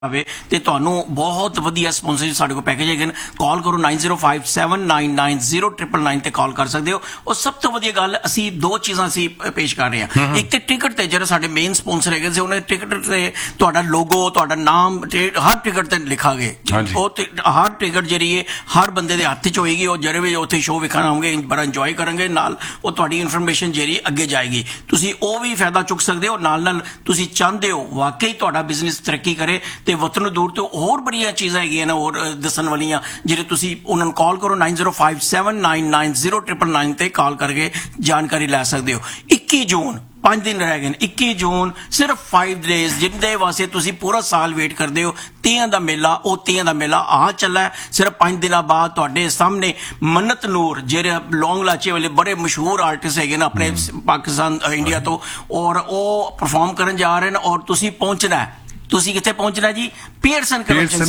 ਤੇ ਤੁਹਾਨੂੰ ਬਹੁਤ ਵਧੀਆ ਸਪਾਂਸਰਸ਼ਿਪ ਸਾਡੇ ਕੋਲ ਪੈਕੇਜ ਹੈਗੇ ਨੇ। ਕਾਲ ਕਰੋ 9057990999 ਤੇ ਕਾਲ ਕਰ ਸਕਦੇ ਹੋ। ਔਰ ਸਭ ਤੋਂ ਵਧੀਆ ਗੱਲ, ਅਸੀਂ ਦੋ ਚੀਜ਼ਾਂ ਅਸੀਂ ਪੇਸ਼ ਕਰ ਰਹੇ ਹਾਂ। ਇੱਕ ਤੇ ਟਿਕਟ ਤੇ ਜਿਹੜਾ ਸਾਡੇ ਮੇਨ ਸਪਾਂਸਰ ਹੈਗੇ ਸੀ, ਉਹਨੇ ਟਿਕਟ ਤੇ ਤੁਹਾਡਾ ਲੋਗੋ, ਤੁਹਾਡਾ ਨਾਮ ਹਰ ਟਿਕਟ ਤੇ ਲਿਖਾਂਗੇ। ਉਹ ਹਰ ਟਿਕਟ ਜਿਹੜੀ ਹੈ ਹਰ ਬੰਦੇ ਦੇ ਹੱਥ 'ਚ ਹੋਏਗੀ। ਉਹ ਜਿਹੜੇ ਵੀ ਉੱਥੇ ਸ਼ੋਅ ਵੇਖਣ ਆਉਂਗੇ ਬੜਾ ਇੰਜੋਏ ਕਰਾਂਗੇ, ਨਾਲ ਉਹ ਤੁਹਾਡੀ ਇਨਫੋਰਮੇਸ਼ਨ ਜਿਹੜੀ ਅੱਗੇ ਜਾਏਗੀ। ਤੁਸੀਂ ਉਹ ਵੀ ਫਾਇਦਾ ਚੁੱਕ ਸਕਦੇ ਹੋ। ਨਾਲ ਤੁਸੀਂ ਚਾਹੁੰਦੇ ਹੋ ਵਾਕਈ ਤੁਹਾਡਾ ਬਿਜ਼ਨਸ ਤਰੱਕੀ ਕਰੇ ਤੇ ਵਤਨ ਦੂਰ ਤੋਂ ਹੋਰ ਬੜੀਆਂ ਚੀਜ਼ਾਂ ਹੈਗੀਆਂ ਨੇ ਹੋਰ ਦੱਸਣ ਵਾਲੀਆਂ, ਜਿਹੜੇ ਤੁਸੀਂ ਉਹਨਾਂ ਨੂੰ ਕਾਲ ਕਰੋ 9057990999 ਤੇ ਕਾਲ ਕਰਕੇ ਜਾਣਕਾਰੀ ਲੈ ਸਕਦੇ ਹੋ। 21 ਜੂਨ 5 ਦਿਨ ਰਹਿ ਗਏ ਨੇ। 21 ਜੂਨ ਸਿਰਫ 5 ਡੇਜ਼, ਜਿੰਦੇ ਵਾਸਤੇ ਤੁਸੀਂ ਪੂਰਾ ਸਾਲ ਵੇਟ ਕਰਦੇ ਹੋ। ਤੀਆਂ ਦਾ ਮੇਲਾ, ਉਹ ਤੀਆਂ ਦਾ ਮੇਲਾ ਆ ਚੱਲਾ ਸਿਰਫ 5 ਦਿਨਾਂ ਬਾਅਦ। ਤੁਹਾਡੇ ਸਾਹਮਣੇ ਮੰਨਤ ਨੂਰ, ਜਿਹੜੇ ਲੌਂਗ ਲਾਚੇ ਵਾਲੇ ਬੜੇ ਮਸ਼ਹੂਰ ਆਰਟਿਸਟ ਹੈਗੇ ਨੇ ਆਪਣੇ ਪਾਕਿਸਤਾਨ ਇੰਡੀਆ ਤੋਂ, ਔਰ ਉਹ ਪਰਫਾਰਮ ਕਰਨ ਜਾ ਰਹੇ ਨੇ। ਔਰ ਤੁਸੀਂ ਪਹੁੰਚਣਾ ਹੈ। ਤੁਸੀਂ ਕਿੱਥੇ ਪਹੁੰਚਣਾ ਜੀ? ਪੀਅਰਸਨ ਕਨਵੈਨਸ਼ਨ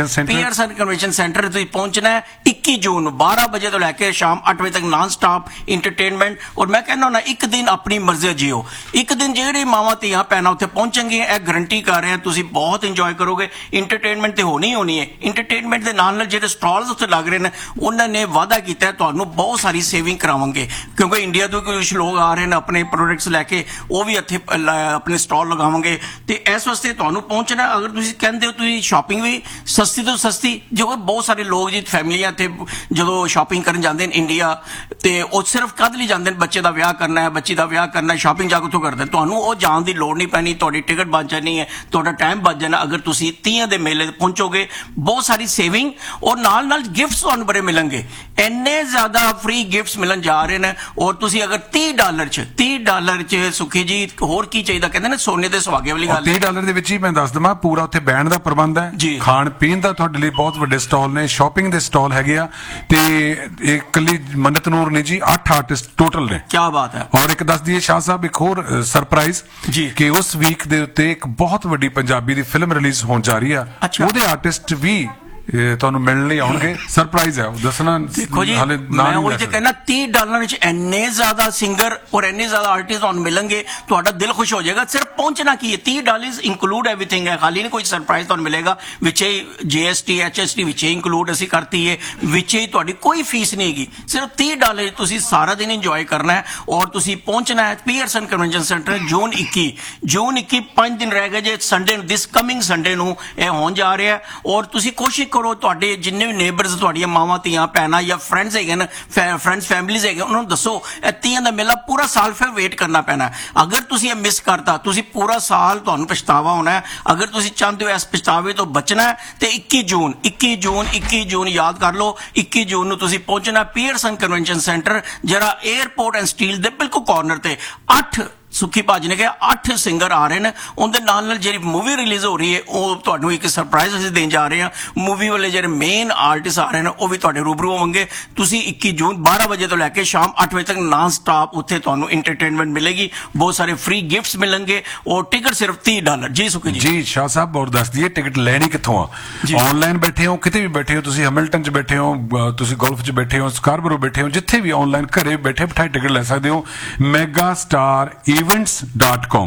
ਸੈਂਟਰ ਤੁਸੀਂ ਪਹੁੰਚਣਾ ਹੈ 21 ਜੂਨ 12 ਵਜੇ ਤੋਂ ਲੈ ਕੇ ਸ਼ਾਮ 8 ਵਜੇ ਤੱਕ ਨਾਨ ਸਟਾਪ ਇੰਟਰਟੇਨਮੈਂਟ। ਔਰ ਮੈਂ ਕਹਿੰਦਾ ਹੁੰਦਾ ਇੱਕ ਦਿਨ ਆਪਣੀ ਮਰਜ਼ੀ ਜੀਓ। ਇੱਕ ਦਿਨ ਜਿਹੜੇ ਮਾਵਾਂ ਧੀਆਂ ਭੈਣਾਂ ਉੱਥੇ ਪਹੁੰਚਣਗੀਆਂ, ਇਹ ਗਰੰਟੀ ਕਰ ਰਹੇ ਹਾਂ ਤੁਸੀਂ ਬਹੁਤ ਇੰਜੋਏ ਕਰੋਗੇ। ਇੰਟਰਟੇਨਮੈਂਟ ਤੇ ਹੋਣੀ ਹੈ। ਇੰਟਰਟੇਨਮੈਂਟ ਦੇ ਨਾਲ ਜਿਹੜੇ ਸਟਾਲਸ ਉੱਥੇ ਲੱਗ ਰਹੇ ਨੇ, ਉਹਨਾਂ ਨੇ ਵਾਅਦਾ ਕੀਤਾ ਤੁਹਾਨੂੰ ਬਹੁਤ ਸਾਰੀ ਸੇਵਿੰਗ ਕਰਾਵਾਂਗੇ, ਕਿਉਂਕਿ ਇੰਡੀਆ ਤੋਂ ਕੁਝ ਲੋਕ ਆ ਰਹੇ ਨੇ ਆਪਣੇ ਪ੍ਰੋਡਕਟਸ ਲੈ ਕੇ, ਉਹ ਵੀ ਇੱਥੇ ਆਪਣੇ ਸਟਾਲ ਲਗਾਵਾਂਗੇ। ਤੇ ਇਸ ਵਾਸਤੇ ਤੁਹਾਨੂੰ ਪਹੁੰਚਣਾ। ਅਗਰ ਤੁਸੀਂ ਕਹਿੰਦੇ ਹੋ ਤੁਸੀਂ ਸ਼ਾਪਿੰਗ ਵੀ ਸਸਤੀ ਤੋਂ ਸਸਤੀ, ਜੋ ਬਹੁਤ ਸਾਰੇ ਲੋਕ ਜੀ ਫੈਮਲੀਆਂ ਇੱਥੇ ਜਦੋਂ ਸ਼ਾਪਿੰਗ ਕਰਨ ਜਾਂਦੇ ਨੇ ਇੰਡੀਆ, ਤੇ ਉਹ ਸਿਰਫ ਕਦ ਲਈ ਜਾਂਦੇ ਨੇ? ਬੱਚੇ ਦਾ ਵਿਆਹ ਕਰਨਾ ਹੈ, ਬੱਚੀ ਦਾ ਵਿਆਹ ਕਰਨਾ ਹੈ, ਸ਼ਾਪਿੰਗ ਜਾ ਕੇ ਉੱਥੋਂ ਕਰਦੇ। ਤੁਹਾਨੂੰ ਉਹ ਜਾਣ ਦੀ ਲੋੜ ਨਹੀਂ ਪੈਣੀ, ਤੁਹਾਡੀ ਟਿਕਟ ਬਚ ਜਾਣੀ ਹੈ, ਤੁਹਾਡਾ ਟਾਈਮ ਬਚ ਜਾਣਾ। ਅਗਰ ਤੁਸੀਂ ਤੀਆਂ ਦੇ ਮੇਲੇ ਤੇ ਪਹੁੰਚੋਗੇ, ਬਹੁਤ ਸਾਰੀ ਸੇਵਿੰਗ ਔਰ ਨਾਲ ਗਿਫਟਸ ਤੁਹਾਨੂੰ ਬੜੇ ਮਿਲਣਗੇ। ਇੰਨੇ ਜ਼ਿਆਦਾ ਫ੍ਰੀ ਗਿਫਟਸ ਮਿਲਣ ਜਾ ਰਹੇ ਨੇ। ਔਰ ਤੁਸੀਂ ਅਗਰ $30 ਚ ਸੁਖੀ ਜੀ ਹੋਰ ਕੀ ਚਾਹੀਦਾ? ਕਹਿੰਦੇ ਨੇ ਸੋਨੇ ਦੇ ਸੁਹਾਗੇ ਵਾਲੀ ਗੱਲ। $30 ਦੇ ਵਿੱਚ ਹੀ ਮੈਂ ਦੱਸ ਦਵਾਂ, ਪੂਰਾ ਉੱਥੇ ਬਹਿਣ ਦਾ ਪ੍ਰਬੰਧ ਹੈ, ਖਾਣ ਪੀਣ ਦਾ ਤੁਹਾਡੇ ਲਈ ਬਹੁਤ ਵੱਡੇ ਸਟਾਲ ਨੇ, ਸ਼ਾਪਿੰਗ ਦੇ ਸਟਾਲ ਹੈਗੇ ਆ। ਤੇ ਇਕੱਲੀ ਮੰਨਤ ਨੂਰ ਨੇ ਜੀ 8 ਆਰਟਿਸਟ ਟੋਟਲ ਨੇ। ਕੀ ਬਾਤ ਹੈ। ਔਰ ਇੱਕ ਦੱਸ ਦਈਏ ਸ਼ਾਹ ਸਾਹਿਬ, ਇੱਕ ਹੋਰ ਸਰਪ੍ਰਾਈਜ਼ ਕਿ ਉਸ ਵੀਕ ਦੇ ਉੱਤੇ ਇੱਕ ਬਹੁਤ ਵੱਡੀ ਪੰਜਾਬੀ ਦੀ ਫਿਲਮ ਰਿਲੀਜ਼ ਹੋਣ ਜਾ ਰਹੀ ਆ। ਉਹਦੇ ਆਰਟਿਸਟ ਵੀ ਤੁਹਾਨੂੰ ਮਿਲਣ ਲਈ ਆਉਣਗੇ। ਸਰਪ੍ਰਾਈਜ਼ ਹੈ, ਦੱਸਣਾ ਦੇਖੋ ਜੀ। ਮੈਂ ਉਹੀ ਤੇ ਕਹਿੰਦਾ $30 ਵਿੱਚ ਇੰਨੇ ਜ਼ਿਆਦਾ ਸਿੰਗਰ ਔਰ ਇੰਨੇ ਜ਼ਿਆਦਾ ਆਰਟਿਸਟ ਤੁਹਾਨੂੰ ਮਿਲਣਗੇ, ਤੁਹਾਡਾ ਦਿਲ ਖੁਸ਼ ਹੋ ਜਾਏਗਾ। ਸਿਰਫ ਪਹੁੰਚਣਾ ਕੀ ਹੈ, $30 ਇਨਕਲੂਡ ਐਵਰੀਥਿੰਗ ਹੈ। ਖਾਲੀ ਨਹੀਂ ਕੋਈ ਸਰਪ੍ਰਾਈਜ਼ ਤੁਹਾਨੂੰ ਮਿਲੇਗਾ, ਵਿੱਚ ਹੀ GST HST ਵਿੱਚ ਹੀ ਇਨਕਲੂਡ ਅਸੀਂ ਕਰਤੀ ਹੈ, ਵਿੱਚ ਹੀ ਤੁਹਾਡੀ ਕੋਈ ਫੀਸ ਨਹੀਂ ਹੈਗੀ। ਸਿਰਫ $30 ਤੁਸੀਂ ਸਾਰਾ ਦਿਨ ਇੰਜੋਏ ਕਰਨਾ ਹੈ। ਔਰ ਤੁਸੀਂ ਪਹੁੰਚਣਾ ਹੈ ਪੀਅਰਸਨ ਕਨਵੈਨਸ਼ਨ ਸੈਂਟਰ ਜੂਨ 21 5 ਦਿਨ ਰਹਿ ਗਏ ਜੇ। ਸੰਡੇ ਨੂੰ, ਦਿਸ ਕਮਿੰਗ ਸੰਡੇ ਨੂੰ ਇਹ ਹੋਣ ਜਾ ਰਿਹਾ। ਔਰ ਤੁਸੀਂ ਕੋਸ਼ਿਸ਼ ਕਰੋ ਤੁਹਾਡੇ ਜਿੰਨੇ ਵੀ ਨੇਬਰਸ, ਤੁਹਾਡੀਆਂ ਮਾਵਾਂ ਧੀਆਂ ਭੈਣਾਂ ਜਾਂ ਫਰੈਂਡਸ ਹੈਗੇ ਨੇ, ਫਰੈਂਡਸ ਫੈਮਲੀਜ਼ ਹੈਗੇ, ਉਹਨਾਂ ਨੂੰ ਦੱਸੋ ਇਹ ਤੀਆਂ ਦਾ ਮੇਲਾ ਪੂਰਾ ਸਾਲ ਫਿਰ ਵੇਟ ਕਰਨਾ ਪੈਣਾ। ਅਗਰ ਤੁਸੀਂ ਇਹ ਮਿਸ ਕਰਤਾ, ਤੁਸੀਂ ਪੂਰਾ ਸਾਲ ਤੁਹਾਨੂੰ ਪਛਤਾਵਾ ਹੋਣਾ ਹੈ। ਅਗਰ ਤੁਸੀਂ ਚਾਹੁੰਦੇ ਹੋ ਇਸ ਪਛਤਾਵੇ ਤੋਂ ਬਚਣਾ ਹੈ ਤੇ 21 ਜੂਨ ਯਾਦ ਕਰ ਲਓ। 21 ਜੂਨ ਨੂੰ ਤੁਸੀਂ ਪਹੁੰਚਣਾ ਪੀਅਰਸਨ ਕਨਵੈਨਸ਼ਨ ਸੈਂਟਰ, ਜਿਹੜਾ 에ਅਰਪੋਰਟ ਐਂਡ ਸਟੀਲ ਦੇ ਬਿਲਕੁਲ ਕਾਰਨਰ ਤੇ। 8 ਸੁਖੀ ਭਾਜੀ ਨੇ ਕਿਹਾ 8 ਸਿੰਗਰ ਆ ਰਹੇ ਨੇ। ਉਹਦੇ ਨਾਲ ਜਿਹੜੀ ਮੂਵੀ ਰਿਲੀਜ਼ ਹੋ ਰਹੀ ਹੈ, ਉਹ ਤੁਹਾਨੂੰ ਇੱਕ ਸਰਪ੍ਰਾਈਜ਼ ਅਸੀਂ ਦੇਣ ਜਾ ਰਹੇ ਹਾਂ। ਮੂਵੀ ਵਾਲੇ ਜਿਹੜੇ ਮੇਨ ਆਰਟਿਸਟ ਆ ਰਹੇ ਨੇ, ਉਹ ਵੀ ਤੁਹਾਡੇ ਰੂਬਰੂ ਹੋਣਗੇ। ਤੁਸੀਂ 21 ਜੂਨ 12 ਵਜੇ ਤੋਂ ਲੈ ਕੇ ਸ਼ਾਮ 8 ਵਜੇ ਤੱਕ ਨਾਨ ਸਟਾਪ ਉੱਥੇ ਤੁਹਾਨੂੰ ਇੰਟਰਟੇਨਮੈਂਟ ਮਿਲੇਗੀ, ਬਹੁਤ ਸਾਰੇ ਫ੍ਰੀ ਗਿਫਟਸ ਮਿਲਣਗੇ। ਔਰ ਟਿਕਟ ਸਿਰਫ $30। ਜੀ ਸੁਖੀ ਜੀ ਸ਼ਾਹ ਸਾਹਿਬ, ਹੋਰ ਦੱਸ ਦਈਏ ਟਿਕਟ ਲੈਣੀ ਕਿੱਥੋਂ ਆ? ਆਨਲਾਈਨ ਬੈਠੇ ਹੋ, ਕਿਤੇ ਵੀ ਬੈਠੇ ਹੋ, ਤੁਸੀਂ ਹੈਮਿਲਟਨ 'ਚ ਬੈਠੇ ਹੋ, ਤੁਸੀਂ ਗੋਲਫ 'ਚ ਬੈਠੇ ਹੋ, ਸਕਾਰਬਰੋ ਬੈਠੇ ਹੋ, ਜਿੱਥੇ ਵੀ ਆਨਲਾਈਨ ਘਰੇ ਬੈਠੇ ਬਿਠਾਏ ਟਿਕਟ ਲੈ ਸਕਦੇ ਹੋ। megastarevents.com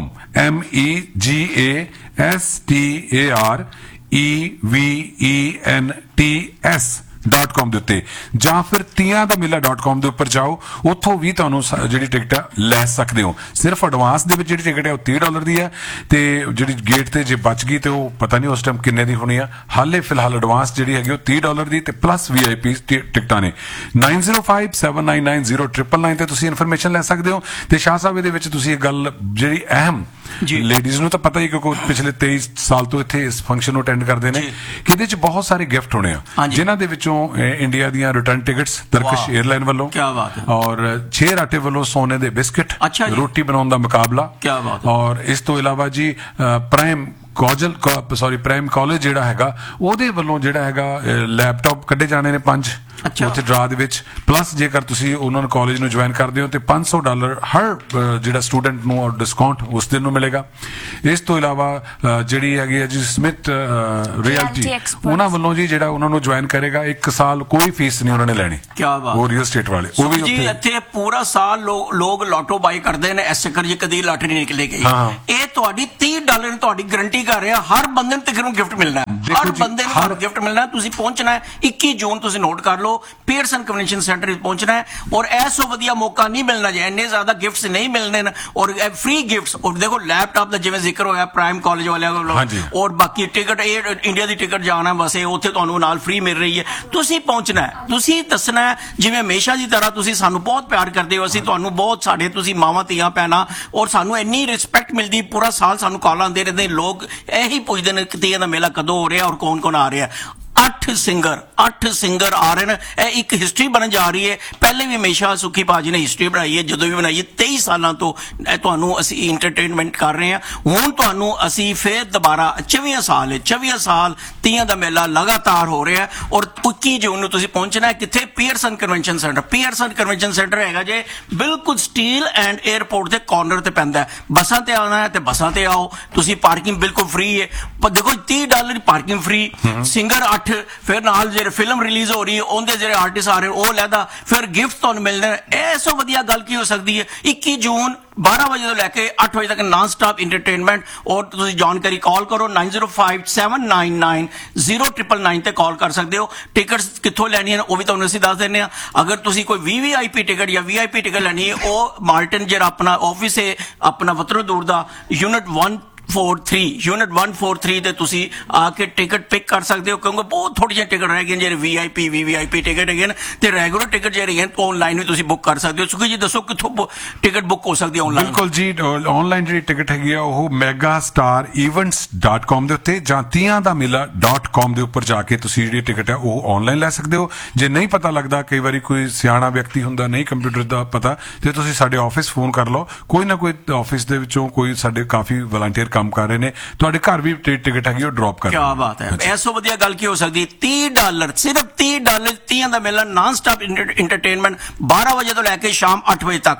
megastarevents.com ਦੇ ਉੱਤੇ, ਜਾਂ ਫਿਰ tiyandameela.com ਦੇ ਉੱਪਰ ਜਾਓ। ਉੱਥੋਂ ਵੀ ਤੁਹਾਨੂੰ ਜਿਹੜੀ ਟਿਕਟ ਆ ਲੈ ਸਕਦੇ ਹੋ। ਸਿਰਫ ਐਡਵਾਂਸ ਦੇ ਵਿੱਚ ਜਿਹੜੀ ਟਿਕਟ ਹੈ ਉਹ $30 ਦੀ ਹੈ, ਤੇ ਜਿਹੜੀ ਗੇਟ ਤੇ ਜੇ ਬਚ ਗਈ ਤੇ ਉਹ ਪਤਾ ਨਹੀਂ ਉਸ ਟਾਈਮ ਕਿੰਨੇ ਦੀ ਹੋਣੀ ਆ। ਹਾਲੇ ਫਿਲਹਾਲ ਐਡਵਾਂਸ ਜਿਹੜੀ ਹੈਗੀ ਉਹ $30 ਦੀ, ਤੇ ਪਲੱਸ VIP ਟਿਕਟਾਂ ਨੇ। 9057990999 ਤੇ ਤੁਸੀਂ ਇਨਫੋਰਮੇਸ਼ਨ ਲੈ ਸਕਦੇ ਹੋ। ਤੇ ਸ਼ਾਹ ਸਾਹਿਬ, ਇਹਦੇ ਵਿੱਚ ਤੁਸੀਂ ਇਹ ਗੱਲ ਜਿਹੜੀ ਅਹਿਮ ਲੇਡੀਜ਼ ਨੂੰ ਤਾਂ ਪਤਾ ਹੀ, ਕਿਉਂਕਿ ਪਿਛਲੇ 23 ਸਾਲ ਤੋਂ ਇੱਥੇ ਇਸ ਫੰਕਸ਼ਨ ਨੂੰ ਅਟੈਂਡ ਕਰਦੇ ਨੇ, ਕਿ ਇਹਦੇ ਚ ਬਹੁਤ ਸਾਰੇ ਗਿਫਟ ਹੋਣੇ ਆ, ਜਿਨ੍ਹਾਂ ਦੇ ਵਿੱਚੋਂ ਇੰਡੀਆ ਦੀਆਂ ਰਿਟਰਨ ਟਿਕਟਸ ਤਰਕਿਸ਼ 에ਅਰਲਾਈਨ ਵੱਲੋਂ, ਔਰ 6 ਰਾਟੇ ਵੱਲੋਂ ਸੋਨੇ ਦੇ ਬਿਸਕਿਟ, ਰੋਟੀ ਬਣਾਉਣ ਦਾ ਮੁਕਾਬਲਾ, ਔਰ ਇਸ ਤੋਂ ਇਲਾਵਾ ਜੀ ਪ੍ਰਾਈਮ ਕਾਲਜ ਜਿਹੜਾ ਹੈਗਾ ਉਹਦੇ ਵੱਲੋਂ ਜਿਹੜਾ ਹੈਗਾ ਲੈਪਟਾਪ ਕੱਢੇ ਜਾਣੇ ਨੇ 5 ਉੱਥੇ ਡਰਾ ਦੇ ਵਿੱਚ। ਪਲੱਸ ਜੇਕਰ ਤੁਸੀਂ ਉਹਨਾਂ ਨੂੰ ਕਾਲਜ ਨੂੰ ਜੁਆਇਨ ਕਰਦੇ ਹੋ ਤੇ $500 ਹਰ ਜਿਹੜਾ ਸਟੂਡੈਂਟ ਨੂੰ ਔਰ ਡਿਸਕਾਊਂਟ ਉਸ ਦਿਨ ਨੂੰ ਮਿਲੇਗਾ। ਇਸ ਤੋਂ ਇਲਾਵਾ ਜਿਹੜੀ ਹੈਗੀ ਹੈ ਜੀ ਸਮਿਥ ਰਿਐਲਿਟੀ, ਉਹਨਾਂ ਵੱਲੋਂ ਜੀ ਜਿਹੜਾ ਉਹਨਾਂ ਨੂੰ ਜੁਆਇਨ ਕਰੇਗਾ 1 ਸਾਲ ਕੋਈ ਫੀਸ ਨਹੀਂ ਉਹਨਾਂ ਨੇ ਲੈਣੀ। ਉਹ ਰੀਅਲ ਸਟੇਟ ਵਾਲੇ ਉਹ ਵੀ ਜੀ ਇੱਥੇ ਪੂਰਾ ਸਾਲ ਲੋਕ ਲੋਟੋ ਬਾਈ ਕਰਦੇ ਨੇ। ਇਸ ਚੱਕਰ 'ਚ ਕਦੀ ਲਾਟਰੀ ਨਿਕਲੇਗੀ। ਇਹ ਤੁਹਾਡੀ $30 ਡਾਲਰ ਤੁਹਾਡੀ ਗਰੰਟੀ ਕਰ ਰਿਹਾ, ਹਰ ਬੰਦੇ ਨੂੰ ਤਕਰੀਬਨ ਗਿਫਟ ਮਿਲਣਾ ਹੈ, ਹਰ ਬੰਦੇ ਨੂੰ ਹਰ ਗਿਫਟ ਮਿਲਣਾ। ਤੁਸੀਂ ਪਹੁੰਚਣਾ ਹੈ 21 ਜੂਨ, ਤੁਸੀਂ ਨੋਟ ਕਰ ਲਓ, ਪੀਅਰਸਨ ਕਨਵੈਨਸ਼ਨ ਸੈਂਟਰ ਵਿੱਚ ਪਹੁੰਚਣਾ ਹੈ। ਔਰ ਐਸੋ ਵਧੀਆ ਮੌਕਾ ਨਹੀਂ ਮਿਲਣਾ ਜੇ, ਇੰਨੇ ਜ਼ਿਆਦਾ ਗਿਫਟਸ ਨਹੀਂ ਮਿਲਣੇ ਨੇ, ਔਰ ਫ੍ਰੀ ਗਿਫਟਸ। ਔਰ ਦੇਖੋ ਲੈਪਟਾਪ ਦਾ ਜਿਵੇਂ ਜ਼ਿਕਰ ਹੋਇਆ ਪ੍ਰਾਈਮ ਕਾਲਜ ਵਾਲਿਆਂ ਕੋਲੋਂ, ਔਰ ਬਾਕੀ ਟਿਕਟ ਇੰਡੀਆ ਦੀ ਟਿਕਟ ਜਾਣਾ ਵਸੇ ਉੱਥੇ ਤੁਹਾਨੂੰ ਨਾਲ ਫ੍ਰੀ ਮਿਲ ਰਹੀ ਹੈ। ਤੁਸੀਂ ਪਹੁੰਚਣਾ ਹੈ, ਤੁਸੀਂ ਦੱਸਣਾ ਹੈ, ਜਿਵੇਂ ਹਮੇਸ਼ਾ ਦੀ ਤਰ੍ਹਾਂ ਤੁਸੀਂ ਸਾਨੂੰ ਬਹੁਤ ਪਿਆਰ ਕਰਦੇ ਹੋ, ਅਸੀਂ ਤੁਹਾਨੂੰ ਬਹੁਤ, ਸਾਡੇ ਤੁਸੀਂ ਮਾਵਾਂ ਧੀਆਂ ਭੈਣਾਂ, ਔਰ ਸਾਨੂੰ ਇੰਨੀ ਰਿਸਪੈਕਟ ਮਿਲਦੀ, ਪੂਰਾ ਸਾਲ ਸਾਨੂੰ ਕਾਲਾਂ ਆਉਂਦੇ ਰਹਿੰਦੇ ਲੋਕ, ਇਹੀ ਪੁੱਛਦੇ ਨੇ ਕਿ ਤੀਆਂ ਦਾ ਮੇਲਾ ਕਦੋਂ ਹੋ ਰਿਹਾ ਔਰ ਕੌਣ ਕੌਣ ਆ ਰਿਹਾ। 8 ਸਿੰਗਰ ਆ ਰਹੇ ਨੇ। ਇਹ ਇੱਕ ਹਿਸਟਰੀ ਬਣ ਜਾ ਰਹੀ ਹੈ। ਪਹਿਲੇ ਵੀ ਹਮੇਸ਼ਾ ਸੁੱਖੀ ਭਾਜੀ ਨੇ ਹਿਸਟਰੀ ਬਣਾਈ ਹੈ, ਜਦੋਂ ਵੀ ਬਣਾਈ ਹੈ। 23 ਸਾਲਾਂ ਤੋਂ ਤੁਹਾਨੂੰ ਅਸੀਂ ਇੰਟਰਟੇਨਮੈਂਟ ਕਰ ਰਹੇ ਹਾਂ। ਹੁਣ ਤੁਹਾਨੂੰ ਅਸੀਂ ਫੇਰ ਦੁਬਾਰਾ 24 ਸਾਲ ਤੀਆਂ ਦਾ ਮੇਲਾ ਲਗਾਤਾਰ ਹੋ ਰਿਹਾ। ਔਰ 21 ਜੂਨ ਨੂੰ ਤੁਸੀਂ ਪਹੁੰਚਣਾ ਹੈ ਕਿੱਥੇ? Pearson convention centre. Pearson convention centre ਹੈਗਾ ਜੇ ਬਿਲਕੁਲ ਸਟੀਲ ਐਂਡ 에ਅਰਪੋਰਟ ਦੇ ਕਾਰਨਰ ਤੇ ਪੈਂਦਾ ਹੈ। ਬੱਸਾਂ ਤੇ ਆਉਣਾ ਹੈ ਤੇ ਬੱਸਾਂ ਤੇ ਆਓ, ਤੁਸੀਂ ਪਾਰਕਿੰਗ ਬਿਲਕੁਲ ਫ੍ਰੀ ਹੈ। ਪਰ ਦੇਖੋ $30 ਪਾਰਕਿੰਗ ਫ੍ਰੀ, ਸਿੰਗਰ 8, ਫਿਰ ਨਾਲ ਜਿਹੜੇ ਫਿਲਮ ਰਿਲੀਜ਼ ਹੋ ਰਹੀ ਹੈ ਉਹਦੇ ਜਿਹੜੇ ਆਰਟਿਸਟ ਆ ਰਹੇ ਉਹ ਲੈਦਾ, ਫਿਰ ਗਿਫਟ ਤੁਹਾਨੂੰ ਮਿਲਣੇ। ਇਹ ਸੋ ਵਧੀਆ ਗੱਲ ਕੀ ਹੋ ਸਕਦੀ ਹੈ? 21 ਜੂਨ 12 ਵਜੇ ਤੋਂ ਲੈ ਕੇ 8 ਵਜੇ ਤੱਕ ਨਾਨ ਸਟਾਪ ਇੰਟਰਟੇਨਮੈਂਟ। ਔਰ ਤੁਸੀਂ ਜਾਣਕਾਰੀ ਕਾਲ ਕਰੋ 9057990999 ਤੇ ਕਾਲ ਕਰ ਸਕਦੇ ਹੋ। ਟਿਕਟਸ ਕਿੱਥੋਂ ਲੈਣੀਆਂ ਉਹ ਵੀ ਤੁਹਾਨੂੰ ਅਸੀਂ ਦੱਸ ਦਿੰਦੇ ਹਾਂ। ਅਗਰ ਤੁਸੀਂ ਕੋਈ VVIP ਟਿਕਟ ਜਾਂ VIP ਟਿਕਟ ਲੈਣੀ ਹੈ, ਉਹ ਮਾਰਟਨ ਜਿਹੜਾ ਆਪਣਾ ਆਫਿਸ ਹੈ ਆਪਣਾ ਵਤਰੋਂ ਦਾ ਯੂਨਿਟ 143 ਤੇ ਤੁਸੀਂ ਆ ਕੇ ਟਿਕਟ ਪਿਕ ਕਰ ਸਕਦੇ ਹੋ, ਕਿਉਂਕਿ ਬਹੁਤ ਥੋੜੀਆਂ ਟਿਕਟ ਰਹਿ ਗਈਆਂ ਜਿਹੜੇ VVIP ਟਿਕਟ ਹੈਗੇ ਨੇ, ਤੇ ਰੈਗੂਲਰ ਟਿਕਟ ਜਿਹੜੇ ਹੈਗੇ ਆਨਲਾਈਨ ਵੀ ਤੁਸੀਂ ਬੁੱਕ ਕਰ ਸਕਦੇ ਹੋ। ਸੁਖੀ ਜੀ ਦੱਸੋ ਕਿੱਥੋਂ ਟਿਕਟ ਬੁੱਕ ਹੋ ਸਕਦੀ ਹੈ ਆਨਲਾਈਨ? ਬਿਲਕੁਲ ਜੀ, ਆਨਲਾਈਨ ਜਿਹੜੀ ਟਿਕਟ ਹੈਗੀ ਆ ਉਹ megastarevents.com ਦੇ ਉੱਤੇ ਜਾਂ tiandamela.com ਦੇ ਉੱਪਰ ਜਾ ਕੇ ਤੁਸੀਂ ਜਿਹੜੀ ਟਿਕਟ ਹੈ ਉਹ ਆਨਲਾਈਨ ਲੈ ਸਕਦੇ ਹੋ। ਜੇ ਨਹੀਂ ਪਤਾ ਲੱਗਦਾ, ਕਈ ਵਾਰੀ ਕੋਈ ਸਿਆਣਾ ਵਿਅਕਤੀ ਹੁੰਦਾ ਨਹੀਂ ਕੰਪਿਊਟਰ ਦਾ ਪਤਾ, ਤੇ ਤੁਸੀਂ ਸਾਡੇ ਆਫਿਸ ਫੋਨ ਕਰ ਲਓ, ਕੋਈ ਨਾ ਕੋਈ ਆਫਿਸ ਦੇ ਵਿੱਚੋਂ ਕੋਈ ਸਾਡੇ ਕਾਫੀ ਵਲੰਟੀਅਰ ਕੰਮ ਕਰ ਰਹੇ ਨੇ, ਤੁਹਾਡੇ ਘਰ ਵੀ ਟਿਕਟ ਹੈਗੀ ਉਹ ਡ੍ਰੌਪ ਕਰ। ਕੀ ਬਾਤ ਹੈ! ਐਸੋ ਵਧੀਆ ਗੱਲ ਕੀ ਹੋ ਸਕਦੀ? $30, ਸਿਰਫ $30 ਤੀਆਂ ਦਾ ਮੇਲਾ ਨਾਨ ਸਟਾਪ ਇੰਟਰਟੇਨਮੈਂਟ 12 ਵਜੇ ਤੋਂ ਲੈ ਕੇ ਸ਼ਾਮ 8 ਵਜੇ ਤੱਕ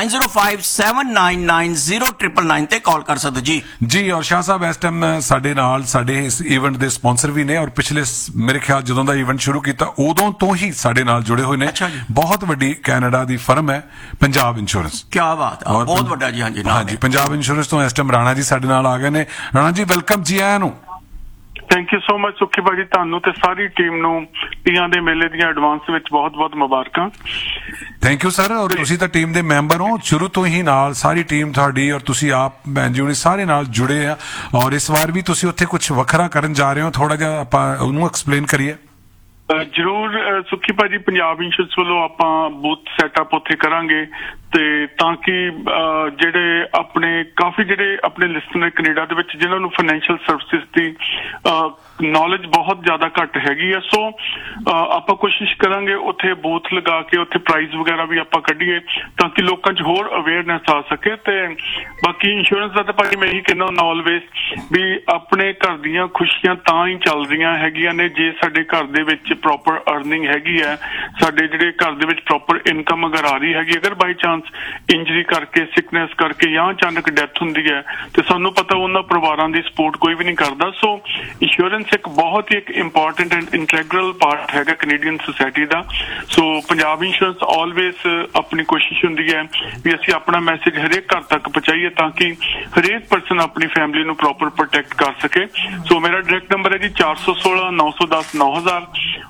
9057990999 ਤੇ ਕਾਲ ਕਰ ਸਕਦੇ ਜੀ। ਜੀ, ਔਰ ਸ਼ਾਹ ਸਾਹਿਬ ਇਸ ਟਾਈਮ ਸਾਡੇ ਨਾਲ ਸਾਡੇ ਇਸ ਇਵੈਂਟ ਦੇ ਸਪਾਂਸਰ ਵੀ ਨੇ, ਔਰ ਪਿਛਲੇ ਮੇਰੇ ਖਿਆਲ ਜਦੋਂ ਦਾ ਇਵੈਂਟ ਸ਼ੁਰੂ ਕੀਤਾ ਉਦੋਂ ਤੋਂ ਹੀ ਸਾਡੇ ਨਾਲ ਜੁੜੇ ਹੋਏ ਨੇ। ਬਹੁਤ ਵੱਡੀ ਕੈਨੇਡਾ ਦੀ ਫਰਮ ਹੈ ਪੰਜਾਬ ਇੰਸ਼ੋਰੈਂਸ। ਕੀ ਬਾਤ ਹੈ! ਬਹੁਤ ਵੱਡਾ ਜੀ। ਹਾਂਜੀ, ਪੰਜਾਬ ਇੰਸ਼ੋਰੈਂਸ ਤੋਂ ਇਸ ਟਾਈਮ ਰਾਣਾ ਜੀ ਸਾਡੇ ਨਾਲ ਆ ਗਏ ਨੇ। ਰਾਣਾ ਜੀ ਵੈਲਕਮ ਜੀ ਆਇਆਂ ਨੂੰ। ਥੈਂਕ ਯੂ ਸੋ ਮਚ ਸੁੱਖੀ ਭਾਜੀ, ਤੁਹਾਨੂੰ ਤੇ ਸਾਰੀ ਟੀਮ ਨੂੰ ਤੀਆਂ ਦੇ ਮੇਲੇ ਦੀਆਂ ਐਡਵਾਂਸ ਵਿੱਚ ਬਹੁਤ ਮੁਬਾਰਕਾਂ। Thank you sir. ਔਰ ਤੁਸੀਂ ਤਾਂ ਟੀਮ ਦੇ ਮੈਂਬਰ ਹੋ ਸ਼ੁਰੂ ਤੋਂ ਹੀ, ਨਾਲ ਸਾਰੀ ਟੀਮ ਤੁਹਾਡੀ, ਔਰ ਤੁਸੀਂ ਆਪ ਭੈਣ ਜੀ ਹੁਣੀ ਸਾਰੇ ਨਾਲ ਜੁੜੇ ਆ, ਔਰ ਇਸ ਵਾਰ ਵੀ ਤੁਸੀਂ ਉੱਥੇ ਕੁਝ ਵੱਖਰਾ ਕਰਨ ਜਾ ਰਹੇ ਹੋ, ਥੋੜਾ ਜਿਹਾ ਆਪਾਂ ਉਹਨੂੰ ਐਕਸਪਲੇਨ ਕਰੀਏ। ਜ਼ਰੂਰ ਸੁੱਖੀ ਭਾਜੀ, ਪੰਜਾਬ ਇੰਸ਼ੋਰੈਂਸ ਵੱਲੋਂ ਆਪਾਂ ਬੂਥ ਸੈਟਅਪ ਉੱਥੇ ਕਰਾਂਗੇ ਤੇ ਤਾਂ ਕਿ ਜਿਹੜੇ ਕਾਫੀ ਆਪਣੇ ਲਿਸਨਰ ਕੈਨੇਡਾ ਦੇ ਵਿੱਚ ਜਿਨ੍ਹਾਂ ਨੂੰ ਫਾਈਨੈਂਸ਼ੀਅਲ ਸਰਵਿਸਿਜ਼ ਦੀ ਨੌਲੇਜ ਬਹੁਤ ਜ਼ਿਆਦਾ ਘੱਟ ਹੈਗੀ ਆ, ਸੋ ਆਪਾਂ ਕੋਸ਼ਿਸ਼ ਕਰਾਂਗੇ ਉੱਥੇ ਬੂਥ ਲਗਾ ਕੇ ਉੱਥੇ ਪ੍ਰਾਈਜ਼ ਵਗੈਰਾ ਵੀ ਆਪਾਂ ਕੱਢੀਏ ਤਾਂ ਕਿ ਲੋਕਾਂ 'ਚ ਹੋਰ ਅਵੇਅਰਨੈਸ ਆ ਸਕੇ। ਤੇ ਬਾਕੀ ਇੰਸ਼ੋਰੈਂਸ ਦਾ ਤਾਂ ਭਾਜੀ ਮੈਂ ਇਹੀ ਕਹਿੰਦਾ ਹੁੰਦਾ ਆਲਵੇਜ਼ ਵੀ ਆਪਣੇ ਘਰ ਦੀਆਂ ਖੁਸ਼ੀਆਂ ਤਾਂ ਹੀ ਚੱਲਦੀਆਂ ਹੈਗੀਆਂ ਨੇ ਜੇ ਸਾਡੇ ਘਰ ਦੇ ਵਿੱਚ ਪ੍ਰੋਪਰ ਅਰਨਿੰਗ ਹੈਗੀ ਹੈ, ਸਾਡੇ ਜਿਹੜੇ ਘਰ ਦੇ ਵਿੱਚ ਪ੍ਰੋਪਰ ਇਨਕਮ ਅਗਰ ਆ ਰਹੀ ਹੈਗੀ। ਅਗਰ ਬਾਈ ਚਾਂਸ ਇੰਜਰੀ ਕਰਕੇ, ਸਿਕਨੈਸ ਕਰਕੇ ਜਾਂ ਅਚਾਨਕ ਡੈਥ ਹੁੰਦੀ ਹੈ ਤੇ ਸਾਨੂੰ ਪਤਾ ਉਹਨਾਂ ਪਰਿਵਾਰਾਂ ਦੀ ਸਪੋਰਟ ਕੋਈ ਵੀ ਨਹੀਂ ਕਰਦਾ। ਸੋ ਇੰਸ਼ੋਰੈਂਸ ਇੱਕ ਬਹੁਤ ਹੀ ਇੰਪੋਰਟੈਂਟ ਐਂਡ ਇੰਟੈਗਰਲ ਪਾਰਟ ਹੈਗਾ ਕੈਨੇਡੀਅਨ ਸੋਸਾਇਟੀ ਦਾ। ਸੋ ਪੰਜਾਬ ਇੰਸ਼ੋਰੈਂਸ ਆਲਵੇਜ਼ ਆਪਣੀ ਕੋਸ਼ਿਸ਼ ਹੁੰਦੀ ਹੈ ਵੀ ਅਸੀਂ ਆਪਣਾ ਮੈਸੇਜ ਹਰੇਕ ਘਰ ਤੱਕ ਪਹੁੰਚਾਈਏ ਤਾਂ ਕਿ ਹਰੇਕ ਪਰਸਨ ਆਪਣੀ ਫੈਮਿਲੀ ਨੂੰ ਪ੍ਰੋਪਰ ਪ੍ਰੋਟੈਕਟ ਕਰ ਸਕੇ। ਸੋ ਮੇਰਾ ਡਾਇਰੈਕਟ ਨੰਬਰ ਹੈ ਜੀ 416 910 9000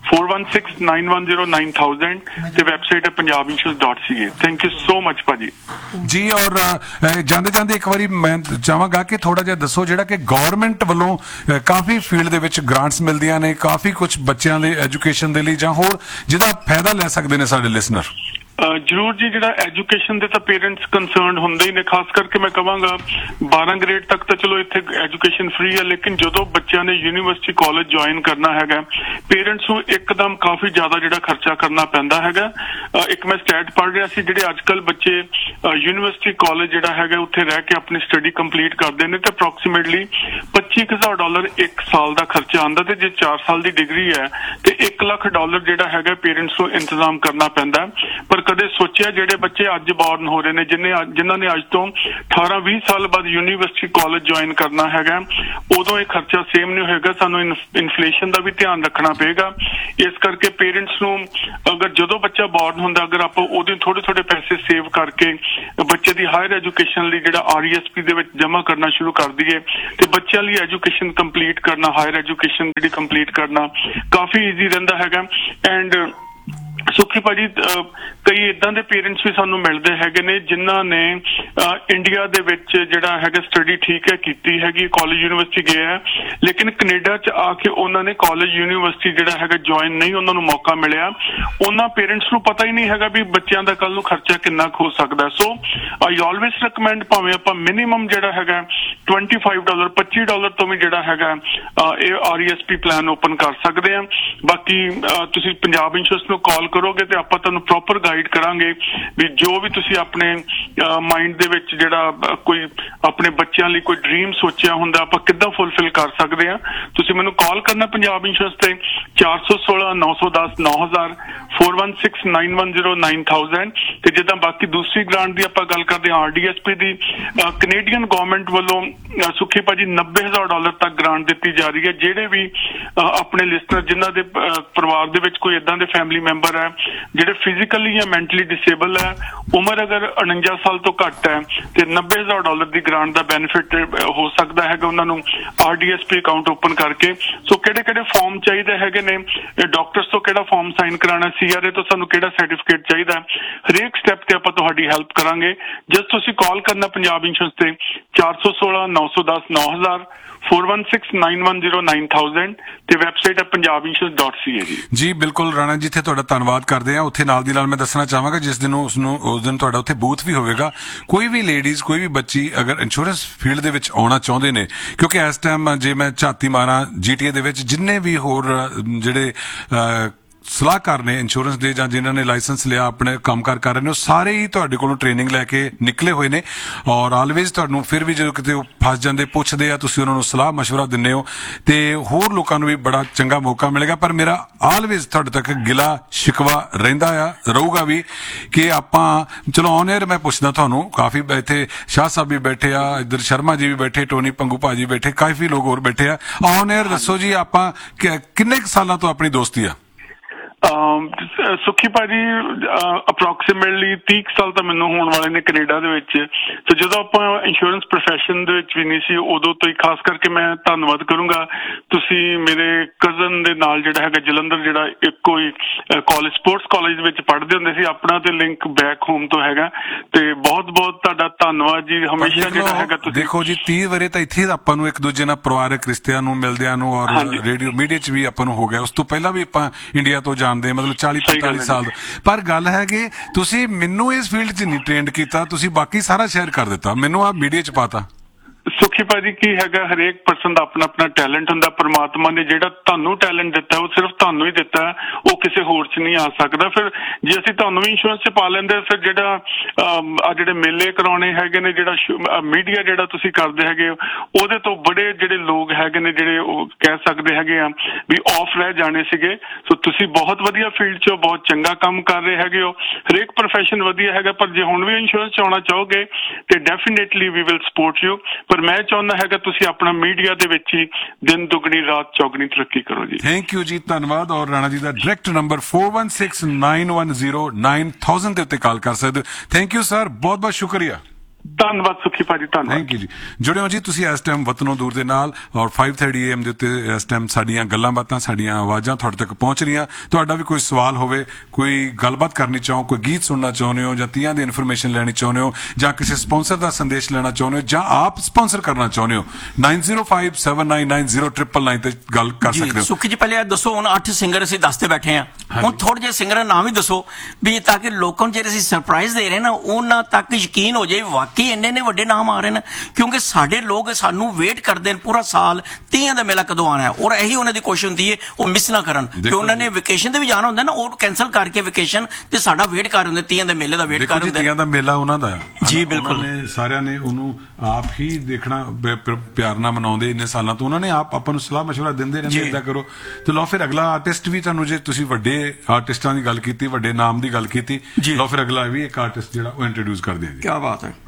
4169109000 ਤੇ ਵੈਬਸਾਈਟ ਹੈ punjabinsurance.ca। Thank you so much ਭਾਜੀ ਜੀ। ਔਰ ਜਾਂਦੇ ਇੱਕ ਵਾਰੀ ਮੈਂ ਚਾਹਾਂਗਾ ਕਿ ਥੋੜਾ ਜਿਹਾ ਦੱਸੋ, ਜਿਹੜਾ ਕਿ ਗਵਰਨਮੈਂਟ ਵੱਲੋਂ ਕਾਫੀ ਫੀਲਡ ਦੇ ਵਿੱਚ ਗ੍ਰਾਂਟਸ ਮਿਲਦੀਆਂ ਨੇ, ਕਾਫੀ ਕੁਝ ਬੱਚਿਆਂ ਦੇ ਐਜੂਕੇਸ਼ਨ ਦੇ ਲਈ ਜਾਂ ਹੋਰ ਜਿਹਦਾ ਫਾਇਦਾ ਲੈ ਸਕਦੇ ਨੇ ਸਾਡੇ ਲਿਸਨਰ। ਜ਼ਰੂਰ ਜੀ, ਜਿਹੜਾ ਐਜੂਕੇਸ਼ਨ ਦੇ ਤਾਂ ਪੇਰੈਂਟਸ ਕੰਸਰਨਡ ਹੁੰਦੇ ਹੀ ਨੇ, ਖਾਸ ਕਰਕੇ ਮੈਂ ਕਹਾਂਗਾ 12 ਗ੍ਰੇਡ ਤੱਕ ਤਾਂ ਚਲੋ ਇੱਥੇ ਐਜੂਕੇਸ਼ਨ ਫ੍ਰੀ ਹੈ, ਲੇਕਿਨ ਜਦੋਂ ਬੱਚਿਆਂ ਨੇ ਯੂਨੀਵਰਸਿਟੀ ਕਾਲਜ ਜੁਆਇਨ ਕਰਨਾ ਹੈਗਾ ਪੇਰੈਂਟਸ ਨੂੰ ਇੱਕਦਮ ਕਾਫੀ ਜ਼ਿਆਦਾ ਜਿਹੜਾ ਖਰਚਾ ਕਰਨਾ ਪੈਂਦਾ ਹੈਗਾ। ਇੱਕ ਮੈਂ ਸਟੈਟ ਪੜ੍ਹ ਰਿਹਾ ਸੀ, ਜਿਹੜੇ ਅੱਜ ਕੱਲ੍ਹ ਬੱਚੇ ਯੂਨੀਵਰਸਿਟੀ ਕਾਲਜ ਜਿਹੜਾ ਹੈਗਾ ਉੱਥੇ ਰਹਿ ਕੇ ਆਪਣੀ ਸਟੱਡੀ ਕੰਪਲੀਟ ਕਰਦੇ ਨੇ ਤੇ ਅਪਰੋਕਸੀਮੇਟਲੀ $25,000 ਇੱਕ ਸਾਲ ਦਾ ਖਰਚਾ ਆਉਂਦਾ, ਤੇ ਜੇ 4 ਸਾਲ ਦੀ ਡਿਗਰੀ ਹੈ ਤੇ $1 ਲੱਖ ਜਿਹੜਾ ਹੈਗਾ ਪੇਰੈਂਟਸ ਨੂੰ ਇੰਤਜ਼ਾਮ ਕਰਨਾ ਪੈਂਦਾ। ਪਰ ਕਦੇ ਸੋਚਿਆ ਜਿਹੜੇ ਬੱਚੇ ਅੱਜ ਬੌਰਨ ਹੋ ਰਹੇ ਨੇ ਜਿਨ੍ਹਾਂ ਨੇ ਅੱਜ ਤੋਂ 18-20 ਸਾਲ ਬਾਅਦ ਯੂਨੀਵਰਸਿਟੀ ਕਾਲਜ ਜੁਆਇਨ ਕਰਨਾ ਹੈਗਾ, ਉਦੋਂ ਇਹ ਖਰਚਾ ਸੇਮ ਨਹੀਂ ਹੋਏਗਾ। ਸਾਨੂੰ ਇਨਫਲੇਸ਼ਨ ਦਾ ਵੀ ਧਿਆਨ ਰੱਖਣਾ ਪਏਗਾ। ਇਸ ਕਰਕੇ ਪੇਰੈਂਟਸ ਨੂੰ ਅਗਰ ਜਦੋਂ ਬੱਚਾ ਬੌਰਨ ਹੁੰਦਾ, ਅਗਰ ਆਪਾਂ ਉਹਦੇ ਥੋੜੇ ਪੈਸੇ ਸੇਵ ਕਰਕੇ ਬੱਚੇ ਦੀ ਹਾਇਰ ਐਜੂਕੇਸ਼ਨ ਲਈ ਜਿਹੜਾ RESP ਦੇ ਵਿੱਚ ਜਮ੍ਹਾਂ ਕਰਨਾ ਸ਼ੁਰੂ ਕਰ ਦਈਏ ਤੇ ਬੱਚਿਆਂ ਲਈ ਐਜੂਕੇਸ਼ਨ ਕੰਪਲੀਟ ਕਰਨਾ, ਹਾਇਰ ਐਜੂਕੇਸ਼ਨ ਜਿਹੜੀ ਕੰਪਲੀਟ ਕਰਨਾ ਕਾਫੀ ਈਜ਼ੀ ਰਹਿੰਦਾ ਹੈਗਾ। ਐਂਡ ਸੁਖੀ ਭਾਜੀ ਕਈ ਇਦਾਂ ਦੇ ਪੇਰੈਂਟਸ ਵੀ ਸਾਨੂੰ ਮਿਲਦੇ ਹੈਗੇ ਨੇ ਜਿਨ੍ਹਾਂ ਨੇ ਇੰਡੀਆ ਦੇ ਵਿੱਚ ਜਿਹੜਾ ਹੈਗਾ ਸਟੱਡੀ ਠੀਕ ਹੈ ਕੀਤੀ ਹੈਗੀ, ਕਾਲਜ ਯੂਨੀਵਰਸਿਟੀ ਗਏ ਹੈ, ਲੇਕਿਨ ਕੈਨੇਡਾ 'ਚ ਆ ਕੇ ਉਹਨਾਂ ਨੇ ਕਾਲਜ ਯੂਨੀਵਰਸਿਟੀ ਜਿਹੜਾ ਹੈਗਾ ਜੁਆਇਨ ਨਹੀਂ ਉਹਨਾਂ ਨੂੰ ਮੌਕਾ ਮਿਲਿਆ। ਉਹਨਾਂ ਪੇਰੈਂਟਸ ਨੂੰ ਪਤਾ ਹੀ ਨਹੀਂ ਹੈਗਾ ਵੀ ਬੱਚਿਆਂ ਦਾ ਕੱਲ ਨੂੰ ਖਰਚਾ ਕਿੰਨਾ ਕੁ ਹੋ ਸਕਦਾ। ਸੋ ਆਈ ਆਲਵੇਜ਼ ਰਿਕਮੈਂਡ ਭਾਵੇਂ ਆਪਾਂ ਮਿਨੀਮਮ ਜਿਹੜਾ ਹੈਗਾ $25 $25 ਤੋਂ ਵੀ ਜਿਹੜਾ ਹੈਗਾ ਇਹ RESP ਪਲਾਨ ਓਪਨ ਕਰ ਸਕਦੇ ਆ। ਬਾਕੀ ਤੁਸੀਂ ਪੰਜਾਬ ਇੰਸ਼ੋਰੈਂਸ ਨੂੰ ਕਾਲ ਕਰੋਗੇ ਤੇ ਆਪਾਂ ਤੁਹਾਨੂੰ ਪ੍ਰੋਪਰ ਗਾਈਡ ਕਰਾਂਗੇ ਵੀ ਜੋ ਵੀ ਤੁਸੀਂ ਆਪਣੇ ਮਾਈਂਡ ਦੇ ਵਿੱਚ ਜਿਹੜਾ ਕੋਈ ਆਪਣੇ ਬੱਚਿਆਂ ਲਈ ਕੋਈ ਡ੍ਰੀਮ ਸੋਚਿਆ ਹੁੰਦਾ ਆਪਾਂ ਕਿੱਦਾਂ ਫੁੱਲਫਿਲ ਕਰ ਸਕਦੇ ਆ। ਤੁਸੀਂ ਮੈਨੂੰ ਕਾਲ ਕਰਨਾ ਪੰਜਾਬ ਇੰਸ਼ੋਰੈਂਸ ਤੇ 416 910 9000 416 910 9000। ਤੇ ਜਿੱਦਾਂ ਬਾਕੀ ਦੂਸਰੀ ਗ੍ਰਾਂਟ ਦੀ ਆਪਾਂ ਗੱਲ ਕਰਦੇ ਹਾਂ RDSP ਦੀ, ਕੈਨੇਡੀਅਨ ਗਵਰਨਮੈਂਟ ਵੱਲੋਂ ਸੁਖੀ ਭਾਜੀ $90,000 ਤੱਕ ਗ੍ਰਾਂਟ ਦਿੱਤੀ ਜਾ ਰਹੀ ਹੈ। ਜਿਹੜੇ ਵੀ ਆਪਣੇ ਲਿਸਨਰ ਜਿਨ੍ਹਾਂ ਦੇ ਪਰਿਵਾਰ ਦੇ ਵਿੱਚ ਕੋਈ ਏਦਾਂ ਦੇ ਫੈਮਿਲੀ ਮੈਂਬਰ ਹੈ ਜਿਹੜੇ ਫਿਜ਼ੀਕਲੀ ਜਾਂ ਮੈਂਟਲੀ ਡਿਸੇਬਲ ਹੈ, ਉਮਰ ਅਗਰ 49 ਸਾਲ ਤੋਂ ਘੱਟ ਹੈ ਤੇ $90,000 ਦੀ ਗ੍ਰਾਂਟ ਦਾ ਬੈਨੀਫਿਟ ਹੋ ਸਕਦਾ ਹੈਗਾ ਉਹਨਾਂ ਨੂੰ RDSP ਅਕਾਊਂਟ ਓਪਨ ਕਰਕੇ। ਸੋ ਕਿਹੜੇ ਫਾਰਮ ਚਾਹੀਦੇ ਹੈਗੇ ਨੇ, ਡਾਕਟਰਸ ਤੋਂ ਕਿਹੜਾ ਫਾਰਮ ਸਾਈਨ ਕਰਾਉਣਾ, CRA ਤੋਂ ਸਾਨੂੰ ਕਿਹੜਾ ਸਰਟੀਫਿਕੇਟ ਚਾਹੀਦਾ, ਹਰੇਕ ਸਟੈਪ ਤੇ ਆਪਾਂ ਤੁਹਾਡੀ ਹੈਲਪ ਕਰਾਂਗੇ। ਜਦ ਤੁਸੀਂ ਕਾਲ ਕਰਨਾ ਪੰਜਾਬ ਇੰਸ਼ੋਰੈਂਸ ਤੇ 416 910 9000 416 910 9000 ਤੇ ਵੈਬਸਾਈਟ ਹੈ punjabinsurance.ca ਜੀ। ਬਿਲਕੁਲ ਰਾਣਾ ਜੀ, ਇੱਥੇ ਤੁਹਾਡਾ ਧੰਨਵਾਦ ਕਰਦੇ ਆ। ਉੱਥੇ ਨਾਲ ਦੀ ਨਾਲ ਮੈਂ ਦੱਸਣਾ ਚਾਹਾਂਗਾ ਜਿਸ ਦਿਨ ਉਸ ਦਿਨ ਤੁਹਾਡਾ ਉੱਥੇ ਬੂਥ ਵੀ ਹੋਵੇਗਾ। ਕੋਈ ਵੀ ਲੇਡੀਜ਼ ਕੋਈ ਵੀ ਬੱਚੀ ਅਗਰ ਇੰਸ਼ੋਰੈਂਸ ਫੀਲਡ ਦੇ ਵਿੱਚ ਆਉਣਾ ਚਾਹੁੰਦੇ ਨੇ, ਕਿਉਂਕਿ ਇਸ ਟਾਈਮ ਜੇ ਮੈਂ ਝਾਤੀ ਮਾਰਾਂ GTA ਦੇ ਵਿੱਚ ਜਿੰਨੇ ਵੀ ਹੋਰ ਜਿਹੜੇ ਸਲਾਹਕਾਰ ਨੇ ਇੰਸ਼ੋਰੈਂਸ ਦੇ ਜਾਂ ਜਿਨ੍ਹਾਂ ਨੇ ਲਾਇਸੈਂਸ ਲਿਆ ਆਪਣੇ ਕੰਮਕਾਰ ਕਰ ਰਹੇ ਨੇ, ਉਹ ਸਾਰੇ ਹੀ ਤੁਹਾਡੇ ਕੋਲੋਂ ਟ੍ਰੇਨਿੰਗ ਲੈ ਕੇ ਨਿਕਲੇ ਹੋਏ ਨੇ। ਔਰ ਆਲਵੇਜ਼ ਤੁਹਾਨੂੰ ਫਿਰ ਵੀ ਜਦੋਂ ਕਿਤੇ ਫਸ ਜਾਂਦੇ ਪੁੱਛਦੇ ਆ, ਤੁਸੀਂ ਉਹਨਾਂ ਨੂੰ ਸਲਾਹ ਮਸ਼ਵਰਾ ਦਿੰਦੇ ਹੋ ਤੇ ਹੋਰ ਲੋਕਾਂ ਨੂੰ ਵੀ ਬੜਾ ਚੰਗਾ ਮੌਕਾ ਮਿਲੇਗਾ। ਪਰ ਮੇਰਾ ਆਲਵੇਜ਼ ਤੁਹਾਡੇ ਤੱਕ ਗਿਲਾ ਸ਼ਿਕਵਾ ਰਹਿੰਦਾ ਆ, ਰਹੂਗਾ ਵੀ ਕਿ ਆਪਾਂ ਚਲੋ ਔਨ 에ਅਰ ਮੈਂ ਪੁੱਛਦਾ ਤੁਹਾਨੂੰ, ਕਾਫੀ ਇੱਥੇ ਸ਼ਾਹ ਸਾਹਿਬ ਵੀ ਬੈਠੇ ਆ, ਇੱਧਰ ਸ਼ਰਮਾ ਜੀ ਵੀ ਬੈਠੇ, ਟੋਨੀ ਪੰਗੂ ਭਾਜੀ ਬੈਠੇ, ਕਾਫੀ ਲੋਕ ਹੋਰ ਬੈਠੇ ਆ। ਔਨ 에ਅਰ ਦੱਸੋ ਜੀ, ਆਪਾਂ ਕਿੰਨੇ ਕੁ ਸਾਲਾਂ ਤੋਂ ਆਪਣੀ ਦੋਸਤੀ ਆ? ਸੁਖੀ ਭਾਜੀ ਅਪਰੋਕਸੀਮੇਟਲੀ 30 ਸਾਲ ਤਾਂ ਮੈਨੂੰ ਹੋਣ ਵਾਲੇ ਨੇ ਕੈਨੇਡਾ ਦੇ ਵਿੱਚ। ਤੇ ਜਦੋਂ ਆਪਾਂ ਇੰਸ਼ੋਰੈਂਸ ਪ੍ਰੋਫੈਸ਼ਨ ਦੇ ਵਿੱਚ ਵੀ ਨਹੀਂ ਸੀ, ਉਦੋਂ ਤੋਂ ਹੀ ਖਾਸ ਕਰਕੇ ਮੈਂ ਧੰਨਵਾਦ ਕਰੂੰਗਾ ਤੁਸੀਂ ਮੇਰੇ ਕਜ਼ਨ ਦੇ ਨਾਲ ਜਿਹੜਾ ਹੈਗਾ ਜਲੰਧਰ ਜਿਹੜਾ ਇੱਕੋ ਹੀ ਕਾਲਜ ਸਪੋਰਟਸ ਕਾਲਜ ਦੇ ਵਿੱਚ ਪੜ੍ਹਦੇ ਹੁੰਦੇ ਸੀ, ਆਪਣਾ ਤੇ ਲਿੰਕ ਬੈਕ ਹੋਮ ਤੋਂ ਹੈਗਾ। ਤੇ ਬਹੁਤ ਤੁਹਾਡਾ ਧੰਨਵਾਦ ਜੀ। ਹਮੇਸ਼ਾ ਜਿਹੜਾ ਹੈਗਾ ਤੁਸੀਂ ਦੇਖੋ ਜੀ 30 ਵਰੇ ਤਾਂ ਇੱਥੇ ਆਪਾਂ ਨੂੰ ਇੱਕ ਦੂਜੇ ਨਾਲ ਪਰਿਵਾਰਕ ਰਿਸ਼ਤਿਆਂ ਨੂੰ ਮਿਲਦਿਆਂ ਨੂੰ ਔਰ ਰੇਡੀਓ ਮੀਡੀਆ 'ਚ ਵੀ ਆਪਾਂ ਨੂੰ ਹੋ ਗਿਆ। ਉਸ ਤੋਂ ਪਹਿਲਾਂ ਵੀ ਆਪਾਂ ਇੰਡੀਆ ਤੋਂ ਜਾਣਦੇ, ਮਤਲਬ 40-45 ਸਾਲ। ਪਰ ਗੱਲ ਹੈ ਕਿ ਤੁਸੀਂ ਮੈਨੂੰ ਇਸ ਫੀਲਡ 'ਚ ਨਹੀਂ ਟ੍ਰੇਨਡ ਕੀਤਾ, ਤੁਸੀਂ ਬਾਕੀ ਸਾਰਾ ਸ਼ੇਅਰ ਕਰ ਦਿੱਤਾ, ਮੈਨੂੰ ਆ ਮੀਡੀਆ 'ਚ ਪਾਤਾ। ਸੁਖੀ ਭਾਜੀ ਕੀ ਹੈਗਾ, ਹਰੇਕ ਪਰਸਨ ਦਾ ਆਪਣਾ ਟੈਲੈਂਟ ਹੁੰਦਾ। ਪਰਮਾਤਮਾ ਨੇ ਜਿਹੜਾ ਤੁਹਾਨੂੰ ਟੈਲੈਂਟ ਦਿੱਤਾ ਉਹ ਸਿਰਫ ਤੁਹਾਨੂੰ ਹੀ ਦਿੱਤਾ, ਉਹ ਕਿਸੇ ਹੋਰ 'ਚ ਨਹੀਂ ਆ ਸਕਦਾ। ਫਿਰ ਜੇ ਅਸੀਂ ਤੁਹਾਨੂੰ ਵੀ ਇੰਸ਼ੋਰੈਂਸ 'ਚ ਪਾ ਲੈਂਦੇ, ਫਿਰ ਜਿਹੜਾ ਜਿਹੜੇ ਮੇਲੇ ਕਰਾਉਣੇ ਹੈਗੇ ਨੇ, ਜਿਹੜਾ ਮੀਡੀਆ ਜਿਹੜਾ ਤੁਸੀਂ ਕਰਦੇ ਹੈਗੇ, ਉਹਦੇ ਤੋਂ ਬੜੇ ਜਿਹੜੇ ਲੋਕ ਹੈਗੇ ਨੇ ਜਿਹੜੇ ਉਹ ਕਹਿ ਸਕਦੇ ਹੈਗੇ ਆ ਵੀ ਆਫ ਰਹਿ ਜਾਣੇ ਸੀਗੇ। ਸੋ ਤੁਸੀਂ ਬਹੁਤ ਵਧੀਆ ਫੀਲਡ 'ਚ ਬਹੁਤ ਚੰਗਾ ਕੰਮ ਕਰ ਰਹੇ ਹੈਗੇ ਹੋ। ਹਰੇਕ ਪ੍ਰੋਫੈਸ਼ਨ ਵਧੀਆ ਹੈਗਾ, ਪਰ ਜੇ ਹੁਣ ਵੀ ਇੰਸ਼ੋਰੈਂਸ 'ਚ ਆਉਣਾ ਚਾਹੋਗੇ ਤੇ definitely we will support you. ਪਰ ਮੈਂ ਚਾਹੁੰਦਾ ਹੈਗਾ ਤੁਸੀਂ ਆਪਣਾ ਮੀਡੀਆ ਦੇ ਵਿੱਚ ਹੀ ਦਿਨ ਦੁਗਣੀ ਰਾਤ ਚੌਗਣੀ ਤਰੱਕੀ ਕਰੋ ਜੀ। ਥੈਂਕ ਯੂ ਜੀ, ਧੰਨਵਾਦ। ਔਰ ਰਾਣਾ ਜੀ ਦਾ ਡਾਇਰੈਕਟ ਨੰਬਰ 416 910 9000 ਦੇ ਉੱਤੇ ਕਾਲ ਕਰ ਸਕਦੇ ਹੋ। ਥੈਂਕ ਯੂ ਸਰ, ਬਹੁਤ ਬਹੁਤ ਸ਼ੁਕਰੀਆ। ਧੰਨਵਾਦ ਸੁਖੀ ਭਾਜੀ, ਧੰਨਵਾਦ। ਥੈਂਕ ਯੂ ਜੀ। ਜੁੜਿਓ ਜੀ ਤੁਸੀਂ ਇਸ ਟਾਈਮ ਵਤਨੋਂ ਦੂਰ ਦੇ ਨਾਲ ਔਰ 5:30 AM ਦੇ ਉੱਤੇ ਇਸ ਟਾਈਮ ਸਾਡੀਆਂ ਗੱਲਾਂ ਬਾਤਾਂ, ਸਾਡੀਆਂ ਆਵਾਜ਼ਾਂ ਤੁਹਾਡੇ ਤੱਕ ਪਹੁੰਚ ਰਹੀਆਂ। ਤੁਹਾਡਾ ਵੀ ਕੋਈ ਸਵਾਲ ਹੋਵੇ, ਕੋਈ ਗੱਲਬਾਤ ਕਰਨੀ ਚਾਹੋ, ਕੋਈ ਗੀਤ ਸੁਣਨਾ ਚਾਹੁੰਦੇ ਹੋ ਜਾਂ ਤੀਆਂ ਦੀ ਇਨਫੋਰਮੇਸ਼ਨ ਲੈਣੀ ਚਾਹੁੰਦੇ ਹੋ ਜਾਂ ਕਿਸੇ ਸਪਾਂਸਰ ਦਾ ਸੰਦੇਸ਼ ਲੈਣਾ ਚਾਹੁੰਦੇ ਹੋ ਜਾਂ ਆਪ ਸਪਾਂਸਰ ਕਰਨਾ ਚਾਹੁੰਦੇ ਹੋ, 9057990999 ਤੇ ਗੱਲ ਕਰ ਸਕਦੇ ਹੋ। ਸੁਖੀ ਜੀ ਪਹਿਲੇ ਇਹ ਦੱਸੋ, ਹੁਣ 8 ਸਿੰਗਰ ਅਸੀਂ ਦੱਸਦੇ ਬੈਠੇ ਆ, ਹੁਣ ਥੋੜੇ ਜਿਹੇ ਸਿੰਗਰਾਂ ਨਾਮ ਵੀ ਦੱਸੋ ਵੀ ਤਾਂ ਕਿ ਲੋਕਾਂ ਨੂੰ ਜਿਹੜੇ ਅਸੀਂ ਸਰਪ੍ਰਾਈਜ਼ ਦੇ ਰਹੇ ਨਾ ਉਹਨਾਂ ਤੱਕ ਯਕੀਨ ਹੋ ਜਾਏ ਵਾਕਈ ਇੰਨੇ ਵੱਡੇ ਨਾਮ ਆ ਰਹੇ ਨੇ, ਕਿਉਂਕਿ ਸਾਡੇ ਲੋਕ ਸਾਨੂੰ ਵੇਟ ਕਰਦੇ ਨੇ ਪੂਰਾ ਸਾਲ ਤੀਆਂ ਦਾ ਮੇਲਾ ਕਦੋਂ ਆਉਣਾ ਹੈ, ਔਰ ਇਹੀ ਉਹਨਾਂ ਦੀ ਕੋਸ਼ਿਸ਼ ਹੁੰਦੀ ਹੈ ਉਹ ਮਿਸ ਨਾ ਕਰਨ, ਕਿ ਉਹਨਾਂ ਨੇ ਵੈਕੇਸ਼ਨ ਤੇ ਵੀ ਜਾਣਾ ਹੁੰਦਾ ਨਾ, ਉਹ ਕੈਨਸਲ ਕਰਕੇ ਵੈਕੇਸ਼ਨ ਤੇ ਸਾਡਾ ਵੇਟ ਕਰ ਹੁੰਦੇ, ਤੀਆਂ ਦੇ ਮੇਲੇ ਦਾ ਵੇਟ ਕਰ ਹੁੰਦੇ। ਤੀਆਂ ਦਾ ਮੇਲਾ ਉਹਨਾਂ ਦਾ ਜੀ ਬਿਲਕੁਲ, ਸਾਰਿਆਂ ਨੇ ਉਹਨੂੰ ਆਪ ਹੀ ਦੇਖਣਾ, ਪਿਆਰ ਨਾਲ ਮਨਾਉਂਦੇ ਇੰਨੇ ਸਾਲਾਂ ਤੋਂ, ਉਹਨਾਂ ਨੇ ਆਪਾਂ ਨੂੰ ਸਲਾਹ ਮਸ਼ਵਰਾ ਦਿੰਦੇ ਰਹਿੰਦੇ ਏਦਾਂ ਕਰੋ। ਤੇ ਲਓ ਫਿਰ ਅਗਲਾ ਆਰਟਿਸਟ ਵੀ ਤੁਹਾਨੂੰ, ਜੇ ਤੁਸੀਂ ਵੱਡੇ ਆਰਟਿਸਟਾਂ ਦੀ ਗੱਲ ਕੀਤੀ, ਵੱਡੇ ਨਾਮ ਦੀ ਗੱਲ ਕੀਤੀ, ਲਓ ਫਿਰ ਅਗਲਾ ਵੀ ਇੱਕ ਆਰਟਿਸਟ ਜਿਹੜਾ ਉਹ ਇੰਟਰੋਡਿਊਸ ਕਰਦੇ ਆ ਜੀ। ਕੀ ਬਾਤ ਹੈ।